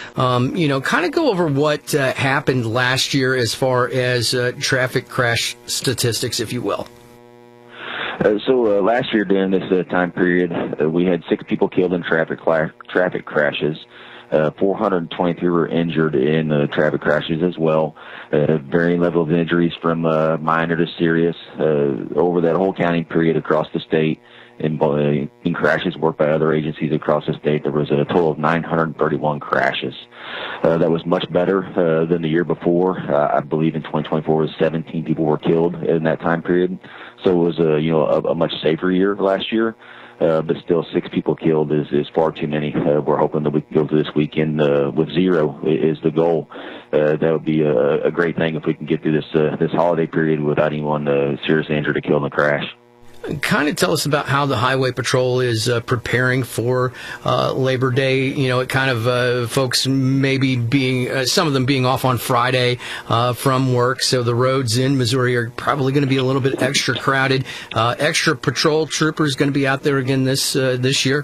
Kind of go over what happened last year as far as traffic crash statistics, if you will. So last year during this time period, we had 6 people killed in traffic crashes. 423 were injured in traffic crashes as well. Varying level of injuries from minor to serious over that whole county period across the state. In crashes worked by other agencies across the state, there was a total of 931 crashes. That was much better than the year before. I believe in 2024, 17 people were killed in that time period. So it was a much safer year last year. But still 6 people killed is far too many. We're hoping that we can go through this weekend with 0 is the goal. That would be a great thing if we can get through this holiday period without anyone seriously injured or killed in the crash. Kind of tell us about how the Highway Patrol is preparing for Labor Day. It kind of folks maybe being some of them being off on Friday from work, so the roads in Missouri are probably going to be a little bit extra crowded. Extra patrol troopers going to be out there again this year.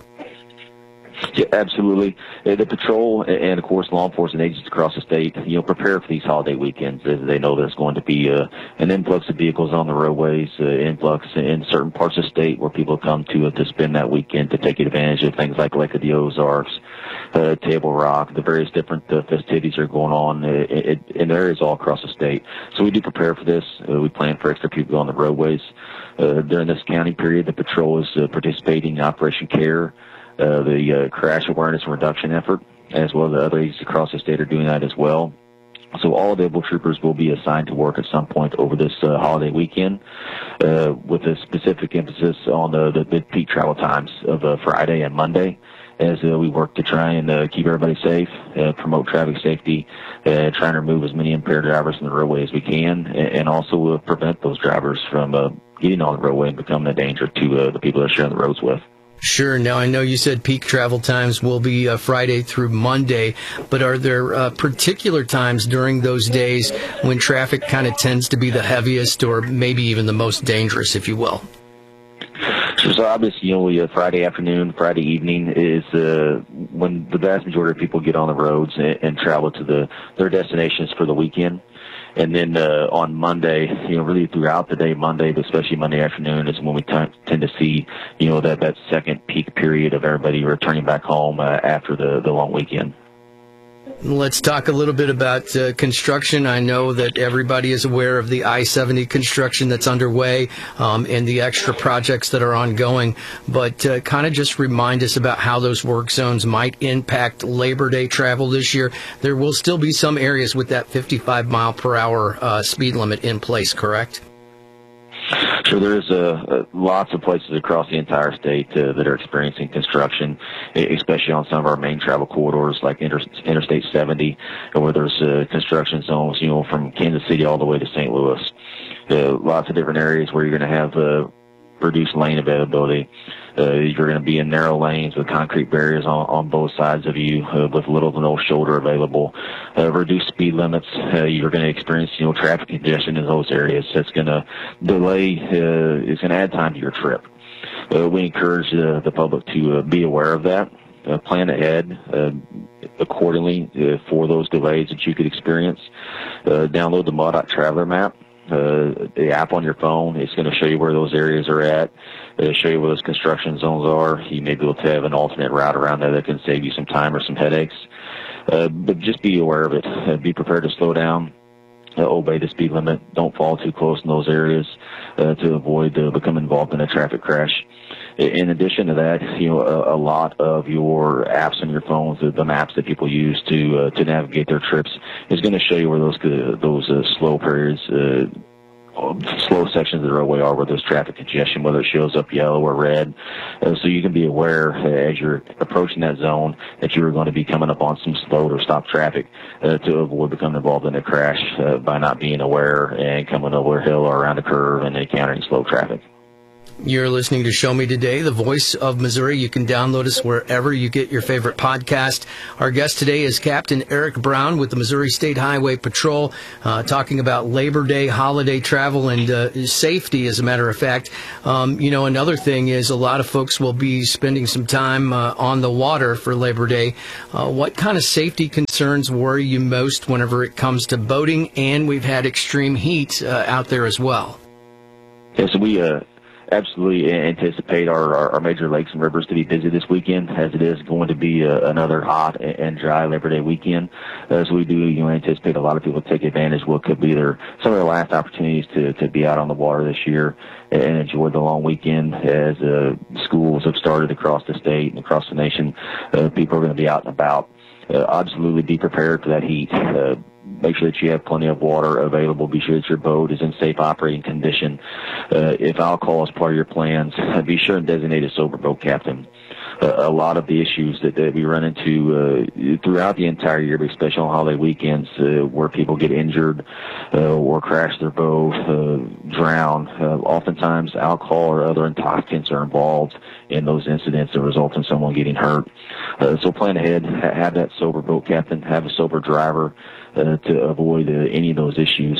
Yeah, absolutely. The patrol and, of course, law enforcement agencies across the state, prepare for these holiday weekends as they know there's going to be an influx of vehicles on the roadways, influx in certain parts of the state where people come to spend that weekend to take advantage of things like Lake of the Ozarks, Table Rock, the various different festivities are going on in areas all across the state. So we do prepare for this. We plan for extra people on the roadways. During this county period, the patrol is participating in Operation CARE, the crash awareness and reduction effort, as well as other agencies across the state are doing that as well. So all available troopers will be assigned to work at some point over this holiday weekend, with a specific emphasis on the peak travel times of Friday and Monday, as we work to try and keep everybody safe, promote traffic safety, try and remove as many impaired drivers from the roadway as we can, and also prevent those drivers from getting on the roadway and becoming a danger to the people they're sharing the roads with. Sure. Now, I know you said peak travel times will be Friday through Monday, but are there particular times during those days when traffic kind of tends to be the heaviest or maybe even the most dangerous, if you will? So obviously, Friday afternoon, Friday evening is when the vast majority of people get on the roads and travel to their destinations for the weekend. And then on Monday, really throughout the day, Monday, but especially Monday afternoon, is when we tend to see, that second peak period of everybody returning back home after the long weekend. Let's talk a little bit about construction. I know that everybody is aware of the I-70 construction that's underway and the extra projects that are ongoing, but kind of just remind us about how those work zones might impact Labor Day travel this year. There will still be some areas with that 55 mile per hour speed limit in place, correct? So there's lots of places across the entire state that are experiencing construction, especially on some of our main travel corridors like Interstate 70, where there's construction zones, from Kansas City all the way to St. Louis. Lots of different areas where you're going to have reduced lane availability. You're going to be in narrow lanes with concrete barriers on both sides of you, with little to no shoulder available. Reduced speed limits. You're going to experience, traffic congestion in those areas. That's going to delay. It's going to add time to your trip. We encourage the public to be aware of that. Plan ahead accordingly for those delays that you could experience. Download the MoDOT Traveler Map. The app on your phone is going to show you where those areas are at, show you where those construction zones are. You may be able to have an alternate route around there that can save you some time or some headaches. But just be aware of it. Be prepared to slow down. Obey the speed limit. Don't fall too close in those areas to avoid becoming involved in a traffic crash. In addition to that, a lot of your apps on your phones, the maps that people use to navigate their trips, is going to show you where those slow periods, slow sections of the roadway are, where there's traffic congestion, whether it shows up yellow or red. So you can be aware as you're approaching that zone that you're going to be coming up on some slowed or stopped traffic to avoid becoming involved in a crash by not being aware and coming over a hill or around a curve and encountering slow traffic. You're listening to Show Me Today, the voice of Missouri. You can download us wherever you get your favorite podcast. Our guest today is Captain Eric Brown with the Missouri State Highway Patrol, talking about Labor Day holiday travel and safety, as a matter of fact. Another thing is a lot of folks will be spending some time on the water for Labor Day. What kind of safety concerns worry you most whenever it comes to boating? And we've had extreme heat out there as well. Yeah, so we absolutely anticipate our major lakes and rivers to be busy this weekend, as it is going to be another hot and dry Labor Day weekend. So we do anticipate a lot of people take advantage of what could be some of their last opportunities to be out on the water this year and enjoy the long weekend. As schools have started across the state and across the nation, people are going to be out and about. Absolutely be prepared for that heat. Make sure that you have plenty of water available. Be sure that your boat is in safe operating condition. If alcohol is part of your plans, be sure and designate a sober boat captain. A lot of the issues that we run into throughout the entire year, but especially on holiday weekends, where people get injured or crash their boat, drown. Oftentimes, alcohol or other intoxicants are involved in those incidents that result in someone getting hurt. So plan ahead. Have that sober boat captain. Have a sober driver to avoid any of those issues.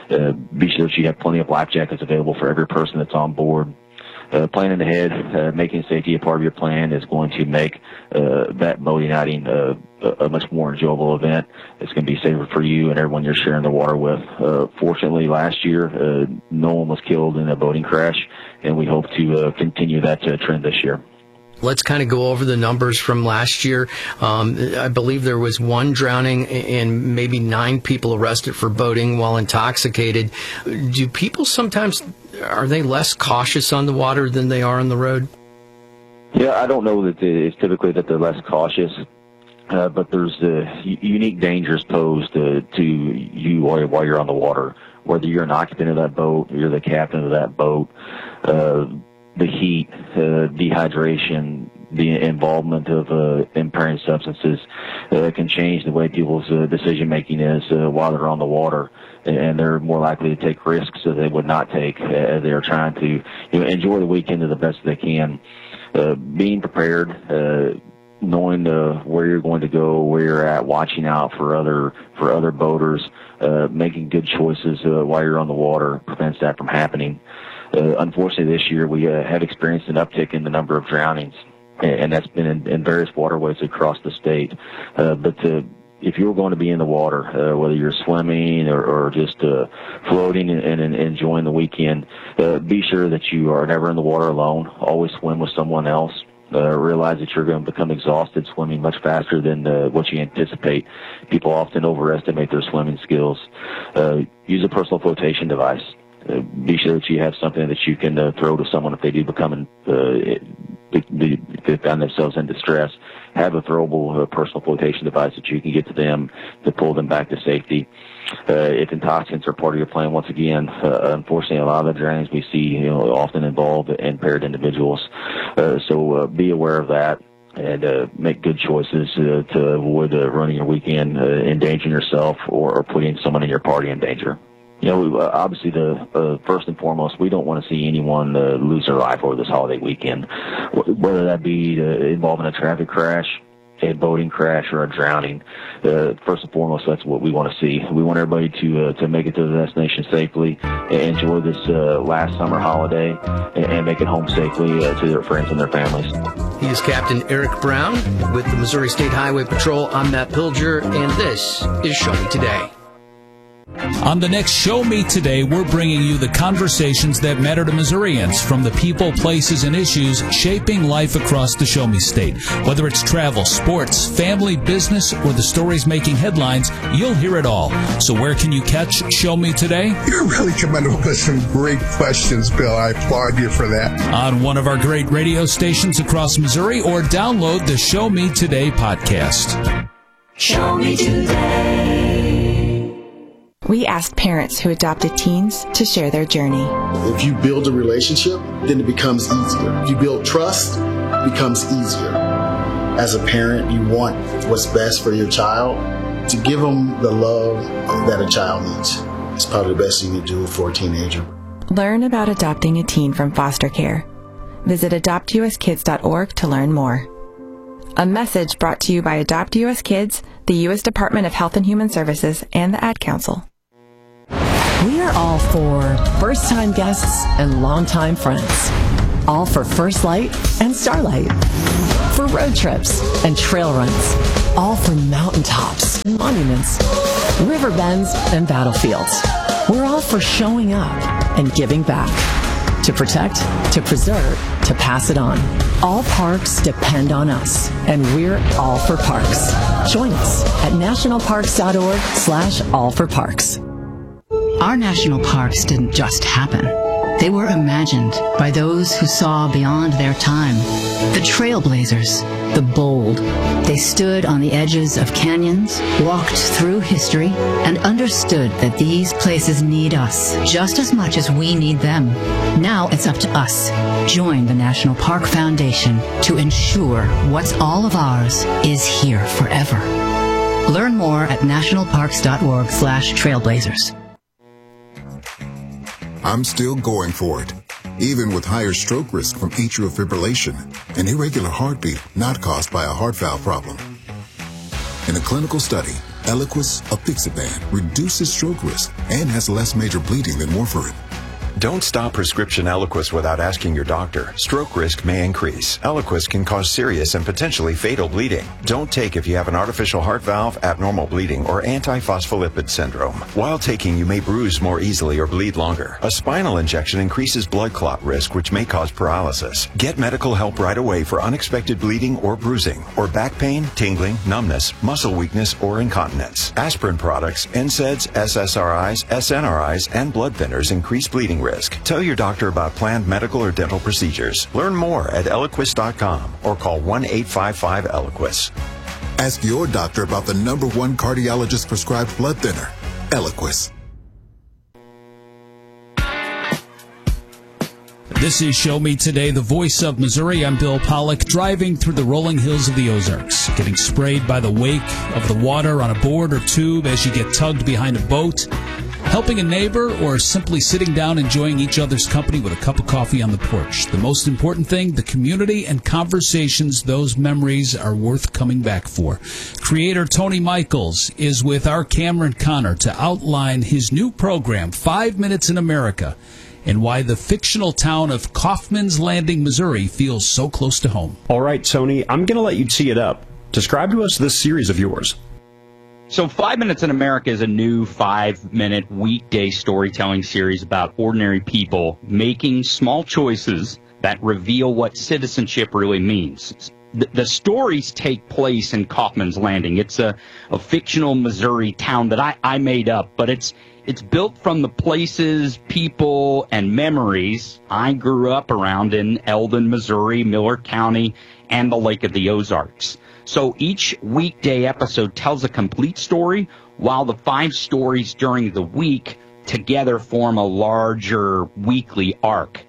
Be sure that you have plenty of life jackets available for every person that's on board. Planning ahead, making safety a part of your plan is going to make that boating outing a much more enjoyable event. It's going to be safer for you and everyone you're sharing the water with. Fortunately, last year, no one was killed in a boating crash, and we hope to continue that trend this year. Let's kind of go over the numbers from last year. I believe there was one drowning and maybe 9 people arrested for boating while intoxicated. Do people sometimes, are they less cautious on the water than they are on the road? Yeah, I don't know that it's typically that they're less cautious. But there's unique dangers posed to you while you're on the water, whether you're an occupant of that boat, or you're the captain of that boat. The heat, dehydration, the involvement of impairing substances can change the way people's decision-making is while they're on the water, and they're more likely to take risks that they would not take as they are trying to enjoy the weekend to the best they can. Being prepared, knowing where you're going to go, where you're at, watching out for other boaters, making good choices while you're on the water prevents that from happening. Unfortunately, this year we have experienced an uptick in the number of drownings, and that's been in various waterways across the state. But if you're going to be in the water, whether you're swimming or just floating and enjoying the weekend, be sure that you are never in the water alone. Always swim with someone else. Realize that you're going to become exhausted swimming much faster than what you anticipate. People often overestimate their swimming skills. Use a personal flotation device. Be sure that you have something that you can throw to someone if they do become they find themselves in distress. Have a throwable personal flotation device that you can get to them to pull them back to safety. If intoxicants are part of your plan, once again, unfortunately, a lot of the drownings we see often involve impaired individuals. So be aware of that and make good choices to avoid running your weekend, endangering yourself or putting someone in your party in danger. Obviously, the first and foremost, we don't want to see anyone lose their life over this holiday weekend, whether that be involving a traffic crash, a boating crash, or a drowning. First and foremost, that's what we want to see. We want everybody to make it to the destination safely, enjoy this last summer holiday, and make it home safely to their friends and their families. He is Captain Eric Brown with the Missouri State Highway Patrol. I'm Matt Pilger, and this is Show Me Today. On the next Show Me Today, we're bringing you the conversations that matter to Missourians from the people, places, and issues shaping life across the Show Me State. Whether it's travel, sports, family, business, or the stories making headlines, you'll hear it all. So where can you catch Show Me Today? You're really coming up with some great questions, Bill. I applaud you for that. On one of our great radio stations across Missouri, or download the Show Me Today podcast. Show Me Today. We asked parents who adopted teens to share their journey. If you build a relationship, then it becomes easier. If you build trust, it becomes easier. As a parent, you want what's best for your child. To give them the love that a child needs. It's probably the best you can do for a teenager. Learn about adopting a teen from foster care. Visit adoptuskids.org to learn more. A message brought to you by Adopt U.S. Kids, the U.S. Department of Health and Human Services, and the Ad Council. We are all for first-time guests and longtime friends. All for First Light and Starlight. For road trips and trail runs. All for mountaintops and monuments, river bends and battlefields. We're all for showing up and giving back. To protect, to preserve, to pass it on. All parks depend on us, and we're all for parks. Join us at nationalparks.org/allforparks. Our national parks didn't just happen. They were imagined by those who saw beyond their time. The trailblazers, the bold. They stood on the edges of canyons, walked through history, and understood that these places need us just as much as we need them. Now it's up to us. Join the National Park Foundation to ensure what's all of ours is here forever. Learn more at nationalparks.org/trailblazers. I'm still going for it, even with higher stroke risk from atrial fibrillation, an irregular heartbeat not caused by a heart valve problem. In a clinical study, Eliquis, apixaban, reduces stroke risk and has less major bleeding than warfarin. Don't stop prescription Eliquis without asking your doctor. Stroke risk may increase. Eliquis can cause serious and potentially fatal bleeding. Don't take if you have an artificial heart valve, abnormal bleeding, or antiphospholipid syndrome. While taking, you may bruise more easily or bleed longer. A spinal injection increases blood clot risk, which may cause paralysis. Get medical help right away for unexpected bleeding or bruising, or back pain, tingling, numbness, muscle weakness, or incontinence. Aspirin products, NSAIDs, SSRIs, SNRIs, and blood thinners increase bleeding risk. Tell your doctor about planned medical or dental procedures. Learn more at Eliquis.com or call 1-855-ELIQUIS. Ask your doctor about the #1 cardiologist prescribed blood thinner, Eliquis. This is Show Me Today, the voice of Missouri. I'm Bill Pollock, driving through the rolling hills of the Ozarks, getting sprayed by the wake of the water on a board or tube as you get tugged behind a boat, helping a neighbor, or simply sitting down enjoying each other's company with a cup of coffee on the porch. The most important thing, the community and conversations, those memories are worth coming back for. Creator Tony Michaels is with our Cameron Connor to outline his new program, 5 Minutes in America, and why the fictional town of Kaufman's Landing, Missouri feels so close to home. All right, Tony, I'm going to let you tee it up. Describe to us this series of yours. So 5 Minutes in America is a new 5-minute weekday storytelling series about ordinary people making small choices that reveal what citizenship really means. The stories take place in Kaufman's Landing. It's a fictional Missouri town that I made up, but it's built from the places, people, and memories I grew up around in Eldon, Missouri, Miller County, and the Lake of the Ozarks. So each weekday episode tells a complete story, while the 5 stories during the week together form a larger weekly arc.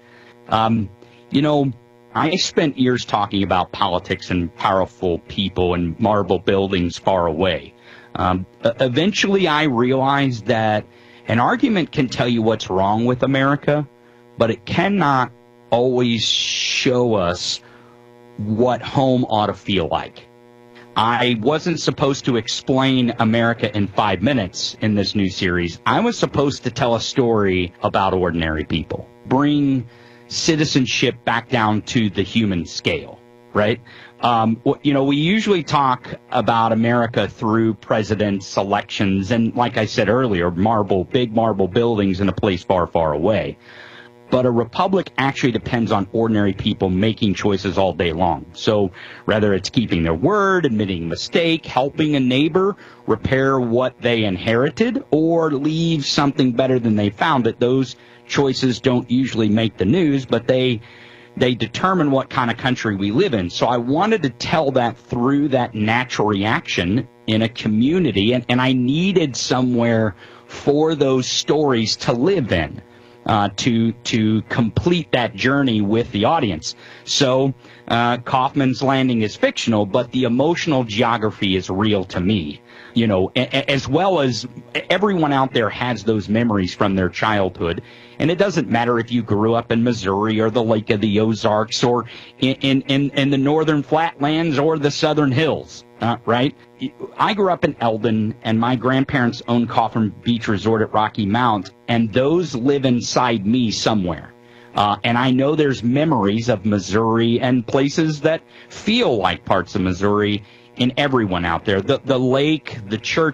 I spent years talking about politics and powerful people and marble buildings far away. Eventually I realized that an argument can tell you what's wrong with America, but it cannot always show us what home ought to feel like. I wasn't supposed to explain America in 5 minutes in this new series. I was supposed to tell a story about ordinary people, bring citizenship back down to the human scale, right? We usually talk about America through presidents, elections, and like I said earlier, big marble buildings in a place far, far away. But a republic actually depends on ordinary people making choices all day long. So whether it's keeping their word, admitting a mistake, helping a neighbor repair what they inherited, or leave something better than they found it, those choices don't usually make the news, but they determine what kind of country we live in. So I wanted to tell that through that natural reaction in a community, and I needed somewhere for those stories to live in. To complete that journey with the audience. So Kaufman's Landing is fictional, but the emotional geography is real to me. You know, as well as everyone out there has those memories from their childhood. And it doesn't matter if you grew up in Missouri or the Lake of the Ozarks or in the northern flatlands or the southern hills, right? I grew up in Eldon, and my grandparents owned Kaufman Beach Resort at Rocky Mount, and those live inside me somewhere. And I know there's memories of Missouri and places that feel like parts of Missouri in everyone out there. The lake, the church,